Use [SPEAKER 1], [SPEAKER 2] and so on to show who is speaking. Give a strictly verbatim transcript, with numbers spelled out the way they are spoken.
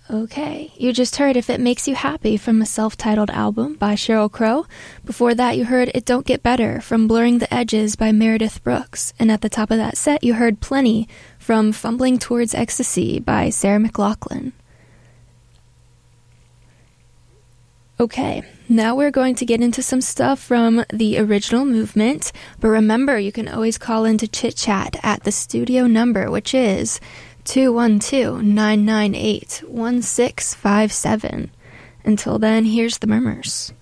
[SPEAKER 1] Okay, you just heard If It Makes You Happy from a self-titled album by Sheryl Crow. Before that, you heard It Don't Get Better from Blurring the Edges by Meredith Brooks. And at the top of that set, you heard Plenty from Fumbling Towards Ecstasy by Sarah McLachlan. Okay, now we're going to get into some stuff from the original movement, but remember, you can always call in to chit-chat at the studio number, which is two one two, nine nine eight, one six five seven. Until then, here's the Murmurs.